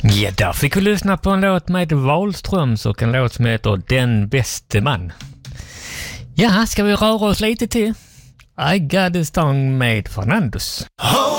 Ja, där fick vi lyssna på en låt med Wahlströms och en låt som heter Den bäste man. Ja, ska vi röra oss lite till? I got a song med Fernandos.